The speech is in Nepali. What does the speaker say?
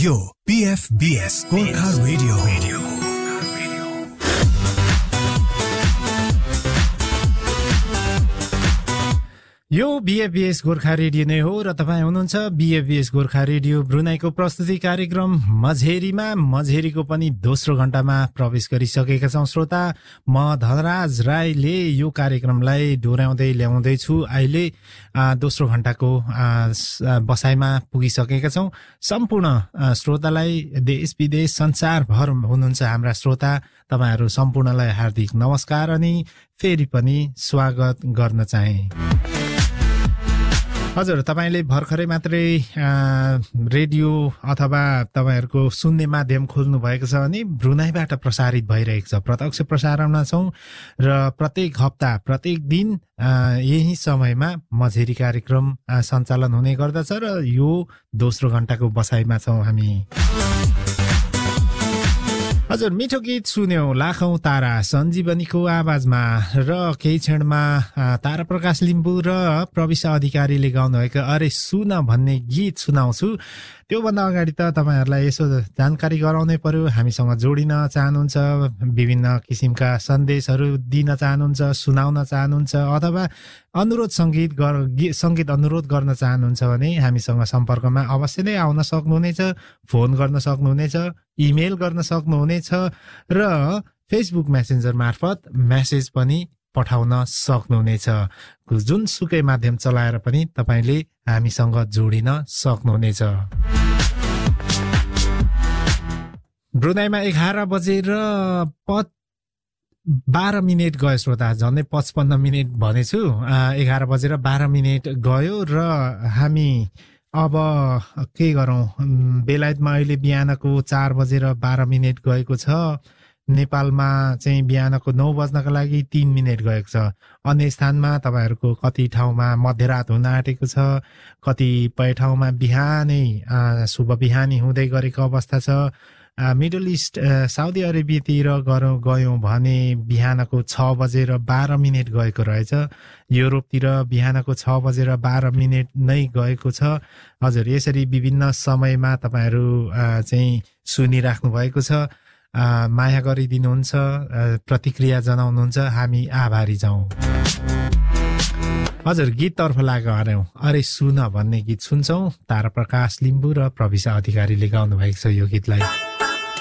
यो PFBS गोर्खा रेडियो यो BFBS गोर्खा रेडियो नै हो र तपाई हुनुहुन्छ BFBS गोर्खा रेडियो ब्रुनाईको प्रस्तुति कार्यक्रम मझेरीको पनि दोस्रो घण्टामा प्रवेश गरिसकेका छौं श्रोता। म धनराज राईले यो कार्यक्रमलाई डोर्याउँदै ल्याउँदै छु। अहिले दोस्रो घण्टाको बसाइमा पुगिसकेका छौं। सम्पूर्ण श्रोतालाई देश विदेश संसारभर हुनुहुन्छ हाम्रा श्रोता, तपाईहरु सम्पूर्णलाई हार्दिक नमस्कार अनि फेरि पनि स्वागत गर्न चाहे। हजुर, तपाईले भर्खरै मात्रै रेडियो अथवा तपाईहरुको सुन्ने माध्यम खोल्नु भएको छ भने ब्रुनाईबाट प्रसारित भइरहेको छ। प्रत्यक्ष प्रसारणमा छौं र प्रत्येक हप्ता प्रत्येक दिन यही समयमा मझेरी कार्यक्रम सञ्चालन हुने गर्दछ र यो दोस्रो घण्टाको बसाइमा छौं हामी। हजुर, मिठो गीत सुन्यौ लाखौं तारा सञ्जीवनीको आवाजमा र केही क्षणमा तारा प्रकाश लिम्बू र प्रविशा अधिकारीले गाउनुभएको अरे सुन भन्ने गीत सुनाउँछु। त्योभन्दा अगाडि त तपाईहरुलाई यसो जानकारी गराउनै पर्यो। हामीसँग जोडिन चाहनुहुन्छ, विभिन्न किसिमका सन्देशहरू दिन चाहनुहुन्छ, सुनाउन चाहनुहुन्छ अथवा अनुरोध संगीत अनुरोध गर्न चाहनुहुन्छ भने हामीसँग सम्पर्कमा अवश्य नै आउन सक्नुहुनेछ, फोन गर्न सक्नुहुनेछ, इमेल गर्न सक्नुहुनेछ र फेसबुक मेसेन्जर मार्फत मेसेज पनि पठाउन सक्नुहुनेछ। जुनसुकै माध्यम चलाएर पनि तपाईले हामीसँग जोडिन सक्नुहुनेछ। ब्रुनाईमा 11 बजेर 12 मिनेट गयो श्रोता, झन्डै 55 मिनेट भनेछु। 11 बजेर 12 मिनेट गयो र हामी अब के गरौं, बेलायतमा अहिले बिहानको 4 बजेर 12 मिनेट गएको छ। नेपालमा चाहिँ बिहानको 9 बज्नका लागि 3 मिनेट गएको छ। अन्य स्थानमा तपाईहरुको कति ठाउँमा मध्यरात हुन आँटेको छ, कतिपय ठाउँमा बिहानै शुभ बिहानी हुँदै गरेको अवस्था छ। मिडल इस्ट साउदी अरेबियातिर गयौं भने बिहानको 6 बजेर 12 मिनेट गएको रहेछ। युरोपतिर बिहानको 6 बजेर 12 मिनेट नै गएको छ। हजुर, यसरी विभिन्न समयमा तपाईहरु चाहिँ सुनिराख्नु भएको छ। माया गरिदिनुहुन्छ, प्रतिक्रिया जनाउनुहुन्छ, हामी आभारी छौं। हजुर, गीततर्फ लाग्यौं। अरे सुन भन्ने गीत सुन्छौं। तारा प्रकाश लिम्बू र प्रविशा अधिकारीले गाउनु भएको छ यो गीतलाई।